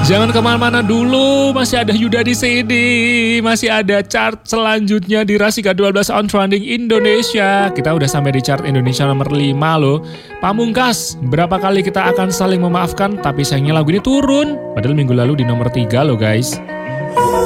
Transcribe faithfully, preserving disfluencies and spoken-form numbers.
Jangan kemana-mana dulu, masih ada Yuda di sini. Masih ada chart selanjutnya di Rasika dua belas on Trending Indonesia. Kita udah sampai di chart Indonesia nomor lima loh. Pamungkas, berapa kali kita akan saling memaafkan, tapi sayangnya lagu ini turun. Padahal minggu lalu di nomor tiga loh guys.